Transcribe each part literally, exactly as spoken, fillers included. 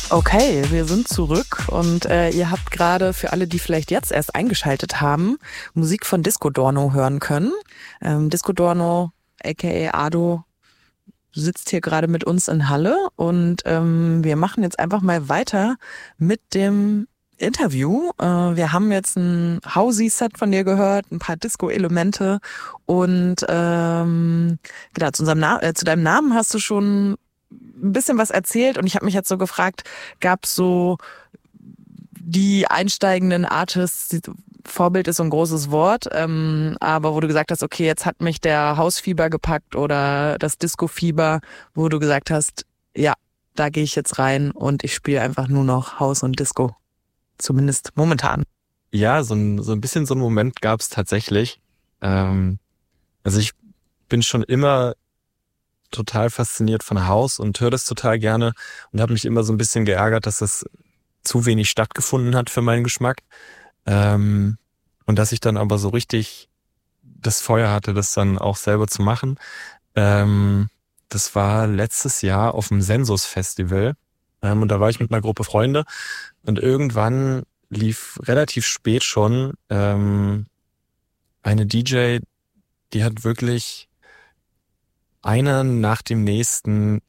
Okay, wir sind zurück und äh, ihr habt gerade für alle, die vielleicht jetzt erst eingeschaltet haben, Musik von Disco Dorno hören können. Ähm, Disco Dorno, aka Ado, sitzt hier gerade mit uns in Halle und ähm, wir machen jetzt einfach mal weiter mit dem Interview. Äh, wir haben jetzt ein Housey-Set von dir gehört, ein paar Disco-Elemente und ähm, genau, zu, unserem Na- äh, zu deinem Namen hast du schon ein bisschen was erzählt und ich habe mich jetzt so gefragt, gab es so die einsteigenden Artists, Vorbild ist so ein großes Wort, ähm, aber wo du gesagt hast, okay, jetzt hat mich der Hausfieber gepackt oder das Disco-Fieber, wo du gesagt hast, ja, da gehe ich jetzt rein und ich spiele einfach nur noch Haus und Disco. Zumindest momentan. Ja, so ein, so ein bisschen so ein Moment gab es tatsächlich. Ähm, also ich bin schon immer total fasziniert von Haus und höre das total gerne und habe mich immer so ein bisschen geärgert, dass das zu wenig stattgefunden hat für meinen Geschmack. Ähm, und dass ich dann aber so richtig das Feuer hatte, das dann auch selber zu machen. Ähm, das war letztes Jahr auf dem Sensus Festival. Ähm, und da war ich mit einer Gruppe Freunde und irgendwann lief relativ spät schon ähm, eine D J, die hat wirklich einer nach dem nächsten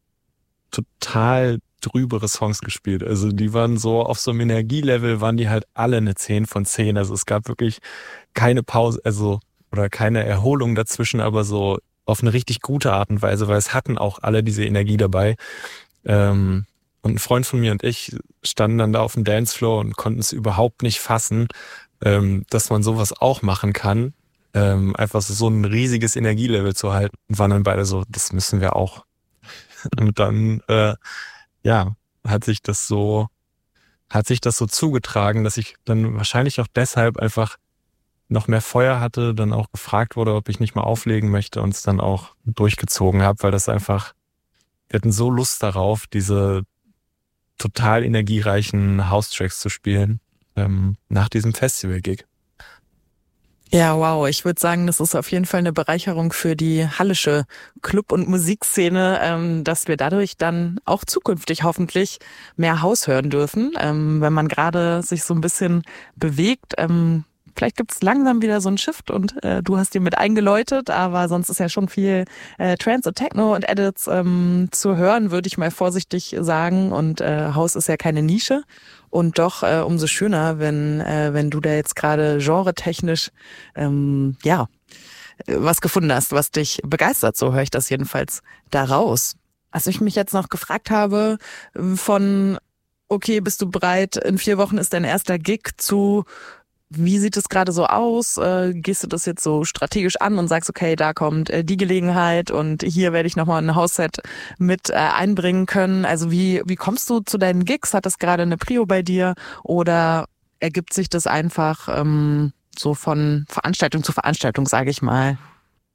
total drübere Songs gespielt. Also die waren so auf so einem Energielevel, waren die halt alle eine zehn von zehn. Also es gab wirklich keine Pause, also oder keine Erholung dazwischen, aber so auf eine richtig gute Art und Weise, weil es hatten auch alle diese Energie dabei. Ähm, und ein Freund von mir und ich standen dann da auf dem Dancefloor und konnten es überhaupt nicht fassen, ähm, dass man sowas auch machen kann. Ähm, einfach so ein riesiges Energielevel zu halten. Und waren dann beide so, das müssen wir auch. Und dann, äh, ja, hat sich das so, hat sich das so zugetragen, dass ich dann wahrscheinlich auch deshalb einfach noch mehr Feuer hatte, dann auch gefragt wurde, ob ich nicht mal auflegen möchte und es dann auch durchgezogen habe, weil das einfach, wir hatten so Lust darauf, diese total energiereichen House-Tracks zu spielen, ähm, nach diesem Festival-Gig. Ja, wow. Ich würde sagen, das ist auf jeden Fall eine Bereicherung für die hallische Club- und Musikszene, ähm, dass wir dadurch dann auch zukünftig hoffentlich mehr Haus hören dürfen. Ähm, wenn man gerade sich so ein bisschen bewegt, ähm, vielleicht gibt es langsam wieder so einen Shift und äh, du hast dir mit eingeläutet, aber sonst ist ja schon viel äh, Trance und Techno und Edits ähm, zu hören, würde ich mal vorsichtig sagen. Und äh, Haus ist ja keine Nische. Und doch äh, umso schöner, wenn äh, wenn du da jetzt gerade genretechnisch ähm, ja was gefunden hast, was dich begeistert. So höre ich das jedenfalls daraus. Als ich mich jetzt noch gefragt habe von okay, bist du bereit, in vier Wochen ist dein erster Gig zu wie sieht es gerade so aus? Äh, gehst du das jetzt so strategisch an und sagst, okay, da kommt äh, die Gelegenheit und hier werde ich nochmal ein Hausset mit äh, einbringen können? Also wie wie kommst du zu deinen Gigs? Hat das gerade eine Prio bei dir oder ergibt sich das einfach ähm, so von Veranstaltung zu Veranstaltung, sage ich mal?